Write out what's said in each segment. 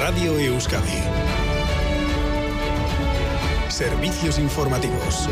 Radio Euskadi. Servicios informativos.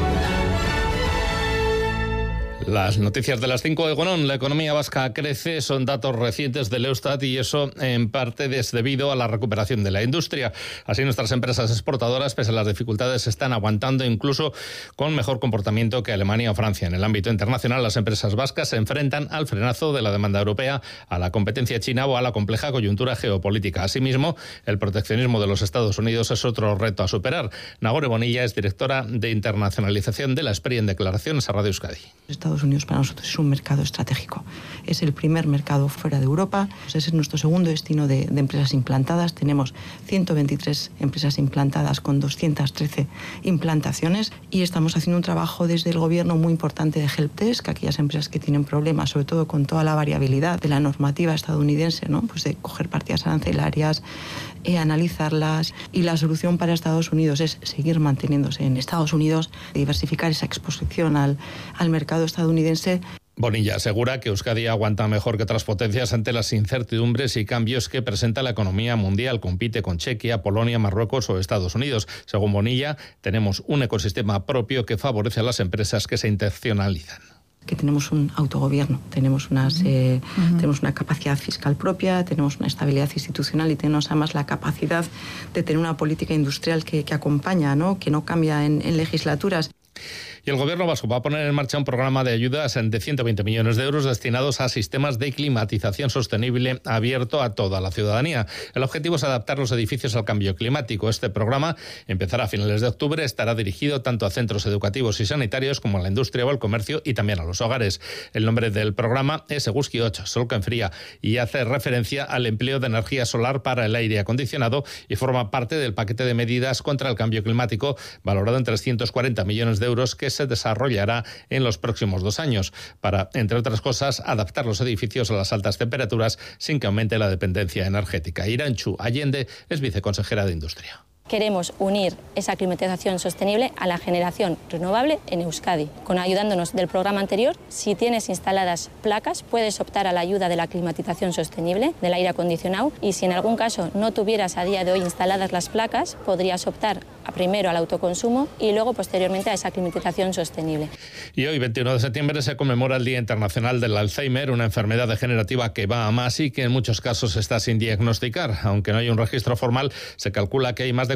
Las noticias de las 5 de Gonón. La economía vasca crece, son datos recientes del Eustat y eso en parte es debido a la recuperación de la industria. Así nuestras empresas exportadoras, pese a las dificultades, están aguantando incluso con mejor comportamiento que Alemania o Francia. En el ámbito internacional, las empresas vascas se enfrentan al frenazo de la demanda europea, a la competencia china o a la compleja coyuntura geopolítica. Asimismo, el proteccionismo de los Estados Unidos es otro reto a superar. Nagore Bonilla es directora de internacionalización de la SPRI en declaraciones a Radio Euskadi. Estados Unidos para nosotros es un mercado estratégico. Es el primer mercado fuera de Europa. Ese es nuestro segundo destino de empresas implantadas. Tenemos 123 empresas implantadas con 213 implantaciones y estamos haciendo un trabajo desde el gobierno muy importante de helpdesk, aquellas empresas que tienen problemas, sobre todo con toda la variabilidad de la normativa estadounidense, ¿no? Pues de coger partidas arancelarias, analizarlas, y la solución para Estados Unidos es seguir manteniéndose en Estados Unidos, diversificar esa exposición al mercado estadounidense. Bonilla asegura que Euskadi aguanta mejor que otras potencias ante las incertidumbres y cambios que presenta la economía mundial. Compite con Chequia, Polonia, Marruecos o Estados Unidos. Según Bonilla, tenemos un ecosistema propio que favorece a las empresas que se internacionalizan. Que tenemos un autogobierno, tenemos una capacidad fiscal propia, tenemos una estabilidad institucional y tenemos además la capacidad de tener una política industrial que acompaña, ¿no? Que no cambia en legislaturas. Y el Gobierno vasco va a poner en marcha un programa de ayudas de 120 millones de euros destinados a sistemas de climatización sostenible abierto a toda la ciudadanía. El objetivo es adaptar los edificios al cambio climático. Este programa empezará a finales de octubre, estará dirigido tanto a centros educativos y sanitarios como a la industria o al comercio y también a los hogares. El nombre del programa es Eguzki 8, Sol que enfría, y hace referencia al empleo de energía solar para el aire acondicionado y forma parte del paquete de medidas contra el cambio climático valorado en 340 millones de euros que se desarrollará en los próximos 2 años para, entre otras cosas, adaptar los edificios a las altas temperaturas sin que aumente la dependencia energética. Irantxu Allende es viceconsejera de Industria. Queremos unir esa climatización sostenible a la generación renovable en Euskadi. Ayudándonos del programa anterior, si tienes instaladas placas, puedes optar a la ayuda de la climatización sostenible, del aire acondicionado, y si en algún caso no tuvieras a día de hoy instaladas las placas, podrías optar primero al autoconsumo y luego posteriormente a esa climatización sostenible. Y hoy, 21 de septiembre, se conmemora el Día Internacional del Alzheimer, una enfermedad degenerativa que va a más y que en muchos casos está sin diagnosticar. Aunque no hay un registro formal, se calcula que hay más de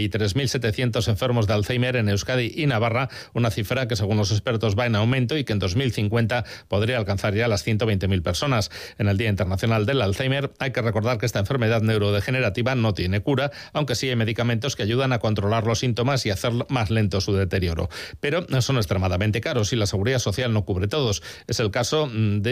43.700 enfermos de Alzheimer en Euskadi y Navarra, una cifra que según los expertos va en aumento y que en 2050 podría alcanzar ya las 120.000 personas. En el Día Internacional del Alzheimer hay que recordar que esta enfermedad neurodegenerativa no tiene cura, aunque sí hay medicamentos que ayudan a controlar los síntomas y hacer más lento su deterioro. Pero son extremadamente caros y la Seguridad Social no cubre todos. Es el caso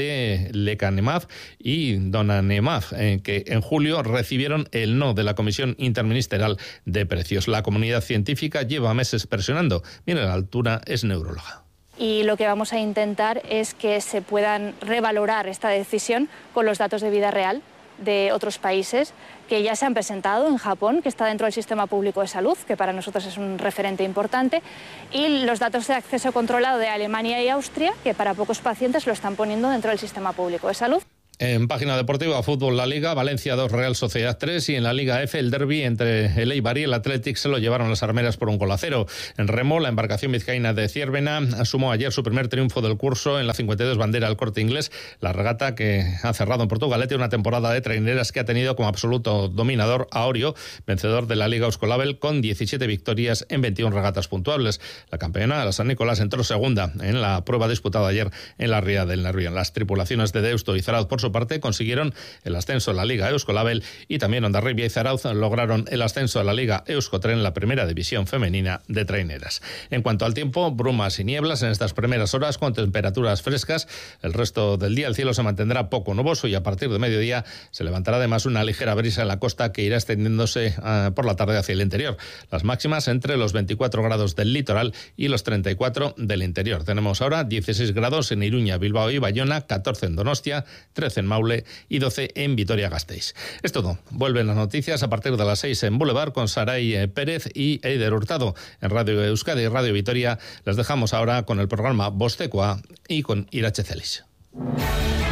de lecanemab y donanemab, que en julio recibieron el no de la Comisión Interministerial de Precios. La comunidad científica lleva meses presionando. Miren, la altura es neuróloga. Y lo que vamos a intentar es que se puedan revalorar esta decisión con los datos de vida real de otros países que ya se han presentado, en Japón, que está dentro del sistema público de salud, que para nosotros es un referente importante, y los datos de acceso controlado de Alemania y Austria, que para pocos pacientes lo están poniendo dentro del sistema público de salud. En página deportiva, fútbol, la Liga, Valencia 2, Real Sociedad 3, y en la Liga F, el derbi entre el Eibar y el Athletic se lo llevaron las armeras por 1-0. En remo, la embarcación vizcaína de Ciervena sumó ayer su primer triunfo del curso en la 52 bandera al Corte Inglés, la regata que ha cerrado en Portugalete una temporada de traineras que ha tenido como absoluto dominador a Orio, vencedor de la Liga Euskolabel con 17 victorias en 21 regatas puntuables. La campeona, la San Nicolás, entró segunda en la prueba disputada ayer en la Ría del Nervión. Las tripulaciones de Deusto y Zarauz, por su parte, consiguieron el ascenso a la Liga Euskolabel y también Hondarribia y Zarauz lograron el ascenso a la Liga Euskotren, la primera división femenina de traineras. En cuanto al tiempo, brumas y nieblas en estas primeras horas con temperaturas frescas. El resto del día el cielo se mantendrá poco nuboso y a partir de mediodía se levantará además una ligera brisa en la costa que irá extendiéndose por la tarde hacia el interior. Las máximas entre los 24 grados del litoral y los 34 del interior. Tenemos ahora 16 grados en Iruña, Bilbao y Bayona, 14 en Donostia, 13 en Maule y 12 en Vitoria-Gasteiz. Es todo. Vuelven las noticias a partir de las 6 en Boulevard con Saray Pérez y Eider Hurtado. En Radio Euskadi y Radio Vitoria les dejamos ahora con el programa Bostekoa y con Irache Celis.